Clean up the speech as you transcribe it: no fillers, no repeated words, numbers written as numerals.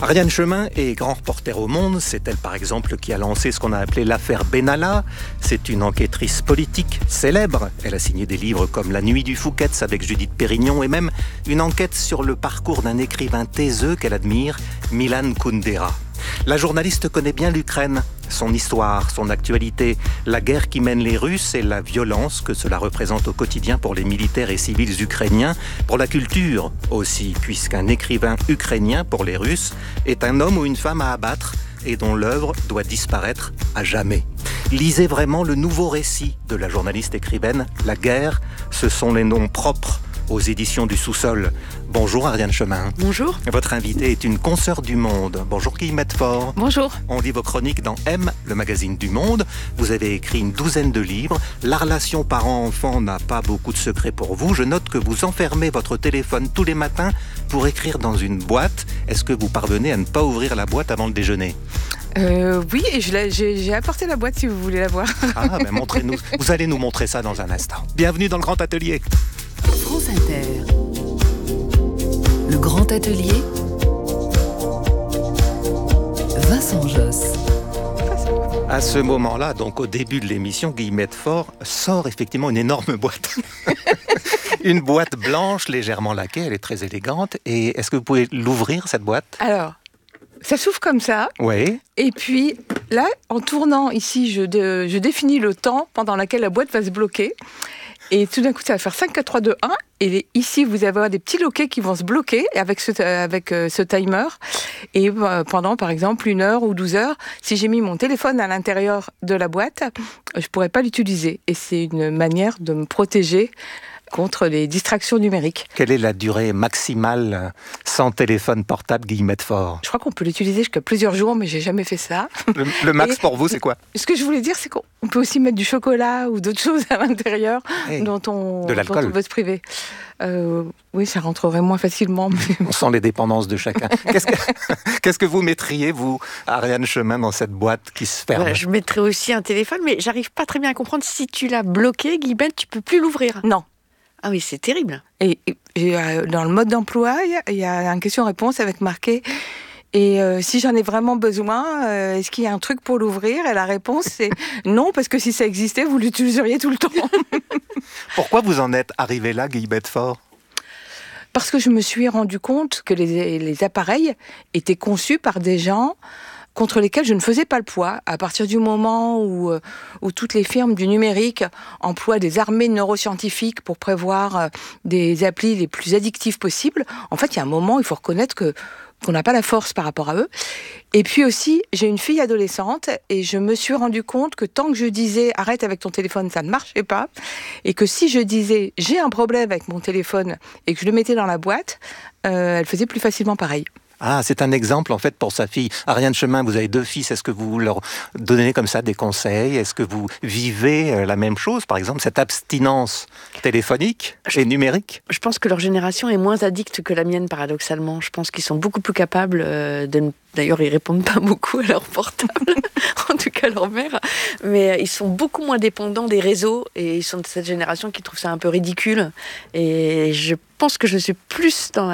Ariane Chemin est grand reporter au Monde. C'est elle, par exemple, qui a lancé ce qu'on a appelé l'affaire Benalla. C'est une enquêtrice politique célèbre. Elle a signé des livres comme La Nuit du Fouquet's avec Judith Pérignon et même une enquête sur le parcours d'un écrivain taiseux qu'elle admire, Milan Kundera. La journaliste connaît bien l'Ukraine, son histoire, son actualité, la guerre qui mènent les Russes et la violence que cela représente au quotidien pour les militaires et civils ukrainiens, pour la culture aussi, puisqu'un écrivain ukrainien pour les Russes est un homme ou une femme à abattre et dont l'œuvre doit disparaître à jamais. Lisez vraiment le nouveau récit de la journaliste écrivaine « La guerre, ce sont les noms propres » aux éditions du Sous-sol. Bonjour Ariane Chemin. Bonjour. Votre invitée est une consoeur du Monde. Bonjour Guillemette Faure. Bonjour. On lit vos chroniques dans M, le magazine du Monde. Vous avez écrit une douzaine de livres. La relation parent-enfant n'a pas beaucoup de secrets pour vous. Je note que vous enfermez votre téléphone tous les matins pour écrire dans une boîte. Est-ce que vous parvenez à ne pas ouvrir la boîte avant le déjeuner ? Oui, et j'ai apporté la boîte si vous voulez la voir. Ah, ben montrez-nous. Vous allez nous montrer ça dans un instant. Bienvenue dans le Grand Atelier. France Inter. Le Grand Atelier. Vincent Josse. À ce moment-là, donc au début de l'émission, Guillemette Faure sort effectivement une énorme boîte. Une boîte blanche, légèrement laquée, elle est très élégante. Et est-ce que vous pouvez l'ouvrir, cette boîte ? Alors, ça s'ouvre comme ça. Oui. Et puis, là, en tournant ici, je définis le temps pendant lequel la boîte va se bloquer. Et tout d'un coup, ça va faire 5, 4, 3, 2, 1. Et ici, vous allez avoir des petits loquets qui vont se bloquer avec ce timer. Et pendant, par exemple, 1 heure ou 12 heures, si j'ai mis mon téléphone à l'intérieur de la boîte, je ne pourrais pas l'utiliser. Et c'est une manière de me protéger contre les distractions numériques. Quelle est la durée maximale sans téléphone portable, Guillemette Faure ? Je crois qu'on peut l'utiliser jusqu'à plusieurs jours, mais j'ai jamais fait ça. Le max pour vous, c'est quoi ? Ce que je voulais dire, c'est qu'on peut aussi mettre du chocolat ou d'autres choses à l'intérieur dont on veut se priver. Oui, ça rentrerait moins facilement. Mais... On sent les dépendances de chacun. Qu'est-ce que vous mettriez, vous, Ariane Chemin, dans cette boîte qui se ferme ? Je mettrais aussi un téléphone, mais j'arrive pas très bien à comprendre. Si tu l'as bloqué, Guillemette, tu peux plus l'ouvrir. Non. Ah oui, c'est terrible. Et dans le mode d'emploi, il y a une question-réponse avec marqué « Et si j'en ai vraiment besoin, est-ce qu'il y a un truc pour l'ouvrir ?» Et la réponse, c'est « Non, parce que si ça existait, vous l'utiliseriez tout le temps. » Pourquoi vous en êtes arrivé là, Guillemette Faure ? Parce que je me suis rendu compte que les appareils étaient conçus par des gens contre lesquels je ne faisais pas le poids. À partir du moment où toutes les firmes du numérique emploient des armées de neuroscientifiques pour prévoir des applis les plus addictives possibles, en fait, il y a un moment où il faut reconnaître qu'on n'a pas la force par rapport à eux. Et puis aussi, j'ai une fille adolescente et je me suis rendu compte que tant que je disais « arrête avec ton téléphone », ça ne marchait pas. Et que si je disais « j'ai un problème avec mon téléphone » et que je le mettais dans la boîte, elle faisait plus facilement pareil. Ah, c'est un exemple en fait pour sa fille. Ariane Chemin, vous avez 2 fils. Est-ce que vous leur donnez comme ça des conseils ? Est-ce que vous vivez la même chose, par exemple, cette abstinence téléphonique et numérique ? Je pense que leur génération est moins addicte que la mienne, paradoxalement. Je pense qu'ils sont beaucoup plus capables de ne... D'ailleurs, ils répondent pas beaucoup à leur portable, en tout cas leur mère. Mais ils sont beaucoup moins dépendants des réseaux et ils sont de cette génération qui trouve ça un peu ridicule. Et je pense que je suis plus dans